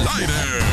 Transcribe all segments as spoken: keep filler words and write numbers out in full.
al aire.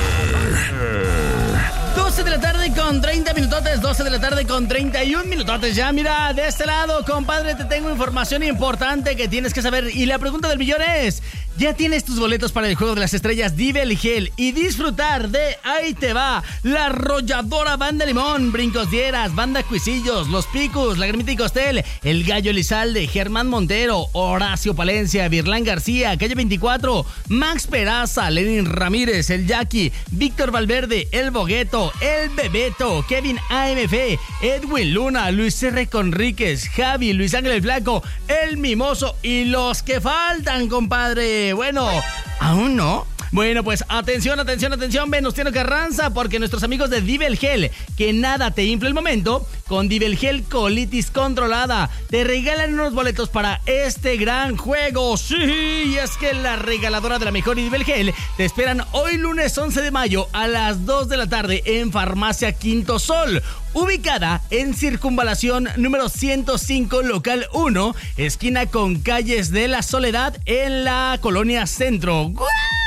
doce de la tarde con treinta minutotes, doce de la tarde con treinta y un minutotes. Ya, mira, de este lado, compadre, te tengo información importante que tienes que saber. Y la pregunta del millón es: ¿ya tienes tus boletos para el Juego de las Estrellas Dive el Gel y disfrutar de, ahí te va, la arrolladora Banda Limón, Brincos Dieras, Banda Cuisillos, Los Picus, Lagrimita y Costel, El Gallo Elizalde, Germán Montero, Horacio Palencia, Virlán García, Calle veinticuatro, Max Peraza, Lenin Ramírez, El Jackie, Víctor Valverde, El Bogueto, El Bebeto, Kevin A M F, Edwin Luna, Luis R. Conríquez, Javi, Luis Ángel el Flaco, El Mimoso y los que faltan, compadre? Bueno, ¿aún no? Bueno, pues atención, atención, atención, Venustiano Carranza, porque nuestros amigos de Dive el Gel, que nada te infla el momento, con Dive el Gel Colitis Controlada, te regalan unos boletos para este gran juego. Sí, y es que la regaladora de la mejor y Dive el Gel te esperan hoy lunes once de mayo a las dos de la tarde en Farmacia Quinto Sol, ubicada en Circunvalación número ciento cinco, local uno, esquina con Calles de la Soledad, en la Colonia Centro. ¡Guau!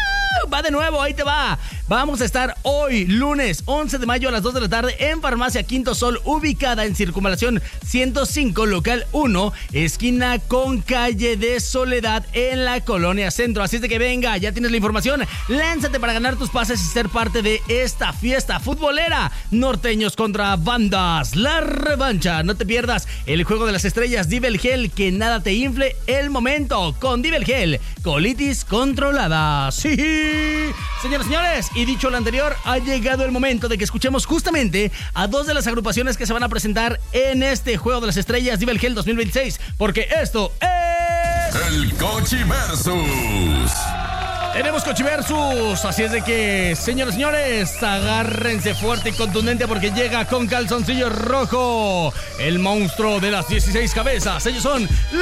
Va de nuevo, ahí te va. Vamos a estar hoy, lunes once de mayo a las dos de la tarde en Farmacia Quinto Sol, ubicada en Circunvalación ciento cinco, local uno, esquina con Calle de Soledad, en la Colonia Centro. Así es de que venga, ya tienes la información. Lánzate para ganar tus pases y ser parte de esta fiesta futbolera. Norteños contra Bandas, la revancha. No te pierdas el Juego de las Estrellas Dive el Gel, que nada te infle el momento. Con Dive el Gel, Colitis Controlada. Sí, señoras y señores, y dicho lo anterior, ha llegado el momento de que escuchemos justamente a dos de las agrupaciones que se van a presentar en este Juego de las Estrellas Dive el Gel dos mil veintiséis, porque esto es... El Cochi Versus. Tenemos Cochi Versus, así es de que, señores y señores, agárrense fuerte y contundente porque llega con calzoncillo rojo el monstruo de las dieciséis cabezas. Ellos son